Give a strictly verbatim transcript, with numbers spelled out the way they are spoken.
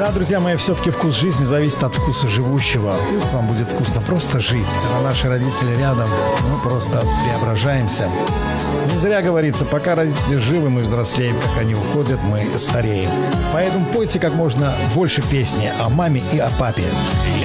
Да, друзья мои, все-таки вкус жизни зависит от вкуса живущего. Пусть вам будет вкусно просто жить. Когда наши родители рядом, мы просто преображаемся. Не зря говорится, пока родители живы, мы взрослеем, как они уходят, мы стареем. Поэтому пойте как можно больше песни о маме и о папе.